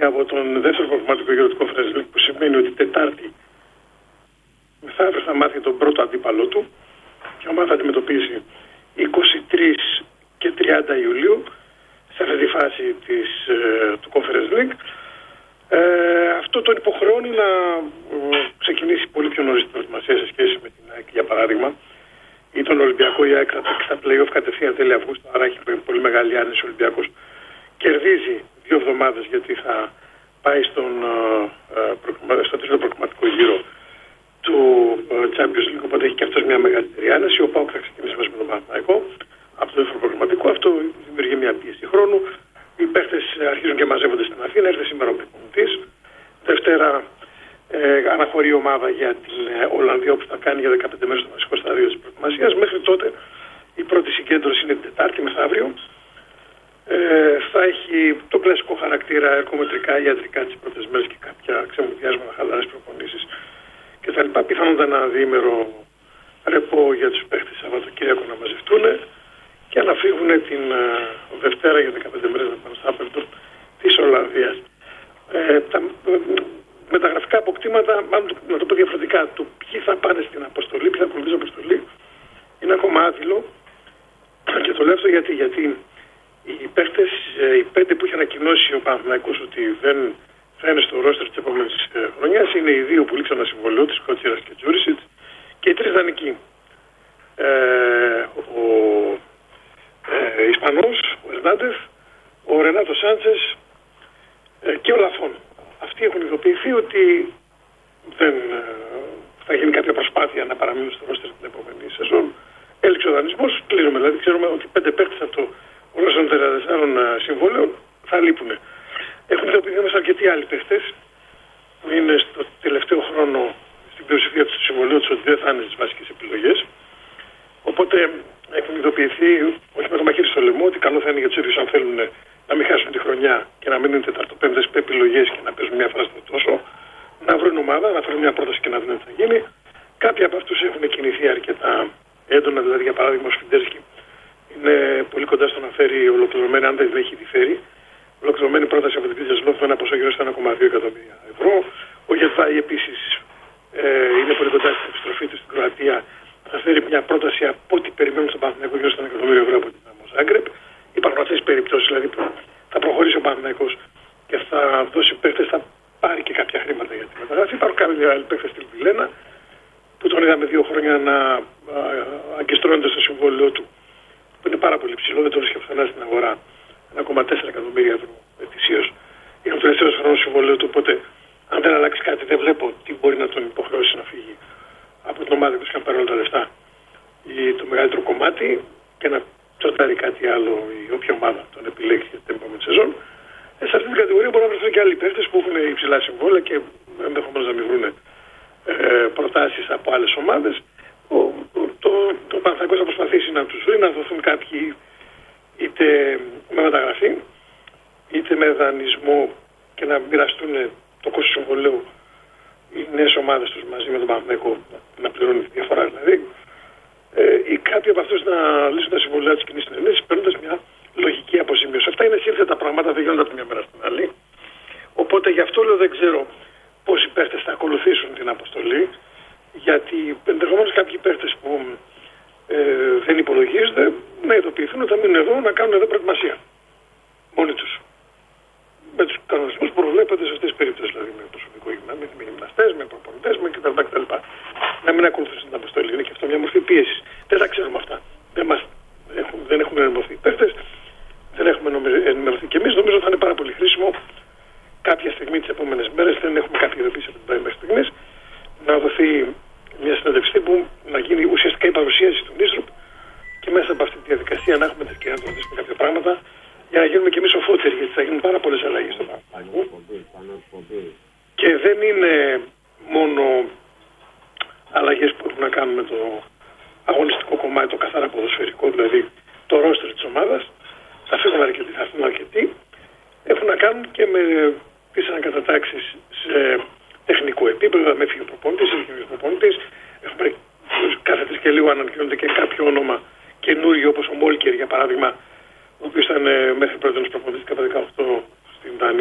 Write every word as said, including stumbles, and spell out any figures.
από τον δεύτερο προγραμματικό γύρο του Conference League, που σημαίνει ότι Τετάρτη μεθαύριο θα μάθει τον πρώτο αντίπαλό του και η ομάδα θα αντιμετωπίσει είκοσι τρεις και τριάντα Ιουλίου σε αυτή τη φάση της, ε, του Conference League. Ε, αυτό τον υποχρεώνει να ε, ξεκινήσει πολύ πιο νωρίς την προετοιμασία σε σχέση με την ΑΕΚ, για παράδειγμα, ή τον Ολυμπιακό. Η ΑΕΚ θα παίξει στα play-off κατευθείαν τέλη Αυγούστου, άρα έχει πολύ μεγάλη άρνηση ο Ολυμπιακός. Κερδίζει δύο εβδομάδες γιατί θα πάει στον, ε, στο τρίτο προγραμματικό γύρο του ε, Champions League, οπότε έχει και αυτός μια μεγαλύτερη άνεση. Ο ΠΑΟΚ θα ξεκινήσει μέσα με τον Παναθηναϊκό από το δεύτερο προγραμματικό. Αυτό δημιουργεί μια πίεση χρόνου. Οι παίχτες αρχίζουν και μαζεύονται στην Αθήνα. Έρθε σήμερα ο προπονητής. Δευτέρα ε, αναχωρεί η ομάδα για την ε, Ολλανδία, όπου θα κάνει για δεκαπέντε μέρες το βασικό στάδιο της προετοιμασίας. Μέχρι τότε η πρώτη συγκέντρωση είναι την Τετάρτη μεθαύριο. Ε, θα έχει το κλασικό χαρακτήρα, ερκομετρικά, ιατρικά τις πρώτες μέρες και κάποια ξεμουδιάσματα, χαλαρές προπονήσεις κτλ. Πιθανόν ένα διήμερο ρεπό για τους παίχτες Σαββατοκύριακο να μαζευτούν και να φύγουν την uh, Δευτέρα για δεκαπέντε μέρες να πάνε στο Άπελτον της Ολλανδίας. Ε, τα ε, μεταγραφικά αποκτήματα, μάλλον να το πω διαφορετικά, το ποιοι θα πάνε στην αποστολή, ποιοι θα ακολουθήσουν αποστολή, είναι ακόμα άδειλο. Και το λέω αυτό γιατί, γιατί οι παίχτες, οι πέντε που είχε ανακοινώσει ο Παναθηναϊκός ότι δεν θα είναι στο ρόστερ της επόμενης ε, χρονιάς, είναι οι δύο που λήξαν ένα συμβολίο, της Κότσιρας και Τζούρισιτς, και οι τρεις δανεικοί. Ε, ο ε, Ισπανός, ο Ερνάντεφ, ο Ρενάτο Σάντσες ε, και ο Λαφών. Αυτοί έχουν ειδοποιηθεί ότι δεν ε, θα γίνει κάποια προσπάθεια να παραμείνουν στο ρόστερ την επόμενη σεζόν. Έληξε ο δανεισμός, κλείνουμε. Δηλαδή ξέρουμε ότι πέντε παίκτες από το ρόστερ των τεσσάρων συμβόλαιων θα λείπουν. Έχουν ειδοποιηθεί όμως αρκετοί άλλοι παίκτες που είναι στο τελευταίο χρόνο στην πλειοψηφία του συμβολίου τους ότι δεν θα είναι στις βασικές επιλογές. Οπότε έχουν ειδοποιηθεί, όχι με το μαχαίρι στο λαιμό, ότι καλό θα είναι για τους ίδιους αν θέλουν να μην χάσουν τη χρονιά και να μείνουν τεταρτοπέμπτες επιλογές και να παίζουν μια φράση τόσο, να βρουν ομάδα, να φέρουν μια πρόταση και να δουν τι θα γίνει. Κάποιοι από αυτούς έχουν κινηθεί αρκετά έντονα, δηλαδή για παράδειγμα ο Σφιντέρσκι είναι πολύ κοντά στο να φέρει ολοκληρωμένη, αν δεν έχει ήδη φέρει, ολοκληρωμένη πρόταση από την Κρήτια Σλόφ με ένα ποσό γύρω στα ένα κόμμα δύο εκατομμύρια ευρώ. Ο Γετβάη επίσης ε, είναι πολύ κοντά στην επιστροφή του στην Κροατία. Θα φέρει μια πρόταση από ό,τι περιμένουν στον Παναθηναϊκό γύρω στα ένα εκατομμύριο ευρώ από την Δυναμό Ζάγκρεπ. Υπάρχουν αυτές τις περιπτώσεις, δηλαδή που θα προχωρήσει ο Παναθηναϊκός και θα δώσει παίχτες, θα πάρει και κάποια χρήματα για τη μεταγραφή. Υπάρχουν κάποιοι άλλοι παίχτες στην Βιλένα που τον είδαμε δύο χρόνια να αγκιστρώνεται στο συμβόλαιό του, που είναι πάρα πολύ ψηλό, δεν το βρίσκει πουθενά στην αγορά. ένα κόμμα τέσσερα εκατομμύρια ευρώ ετησίως. Είναι ο τελευταίος χρόνος συμβολέου του, οπότε αν δεν αλλάξει κάτι, δεν βλέπω τι μπορεί να τον υποχρεώσει να φύγει από την ομάδα που θα πάρει όλα τα λεφτά ή το μεγαλύτερο κομμάτι και να τσοτάρει κάτι άλλο η όποια ομάδα τον επιλέξει για την επόμενη σεζόν. Ε, σε αυτή την κατηγορία μπορούν να βρεθούν και άλλοι παίχτες που έχουν υψηλά συμβόλαια και ενδεχομένως να μην βρουν ε, προτάσεις από άλλες ομάδες. Ο, το, το Παναθηναϊκός θα προσπαθήσει να τους βρει, να δοθούν κάποιοι είτε με μεταγραφή είτε με δανεισμό και να μοιραστούν το κόστος του συμβολαίου οι νέες ομάδες τους μαζί με τον Παναθηναϊκό, να πληρώνει τη διαφορά δηλαδή, ε, ή κάποιοι από αυτούς να λύσουν τα συμβολαία της κοινής συνενέσης παίρνοντας μια λογική αποζημίωση. Αυτά είναι σύνθετα πράγματα, δεν γίνονται από τη μια μέρα στην άλλη. Οπότε γι' αυτό λέω δεν ξέρω πόσοι παίχτες θα ακολουθήσουν την αποστολή, γιατί ενδεχομένως κάποιοι παίχτες που ε, δεν υπολογίζονται να ειδοποιηθούν ότι θα μείνουν εδώ, να κάνουν εδώ προετοιμασία μόνοι τους. Με τους κανονισμούς που προβλέπονται σε αυτές τις περίπτωσεις, δηλαδή με προσωπικό γυμνάσιο, με γυμναστές, με προπονητές, με κτλ. κτλ. Να μην ακολουθήσουν την αποστολή. Είναι και αυτό μια μορφή πίεσης. Δεν τα ξέρουμε αυτά. Δεν, μας έχουν, δεν έχουμε ενημερωθεί οι παίχτες, δεν έχουμε ενημερωθεί και εμείς. Νομίζω ότι θα είναι πάρα πολύ χρήσιμο κάποια στιγμή τις επόμενες μέρες, δεν έχουμε κάποια ειδοποίηση από την πράξη μέχρι στιγμής, να δοθεί μια συνέντευξη που να γίνει ουσιαστικά η παρουσίαση του Νίστρουπ και μέσα από αυτή τη διαδικασία να έχουμε την ευκαιρία να του ρωτήσουμε κάποια πράγματα για να γίνουμε και εμείς σοφότεροι, γιατί θα γίνουν πάρα πολλές αλλαγές στο Παναθηναϊκό. Και δεν είναι μόνο αλλαγές που έχουν να κάνουν με το αγωνιστικό κομμάτι, το καθαρά ποδοσφαιρικό, δηλαδή το ρόστερ της ομάδας. Θα φύγουν αρκετοί, θα έρθουν αρκετοί. Έχουν να κάνουν και με τις ανακατατάξεις σε τεχνικό επίπεδο, με έφυγε ο προπονητής, έφυγε ο προπονητής. Έχουμε κάθε τρεις και λίγο ανακοινώνεται και κάποιο όνομα καινούργιο, όπως ο Μόλκερ για παράδειγμα, ο οποίος ήταν μέχρι πρώτον προπονητής κατά δεκαοκτώ στην Δανία.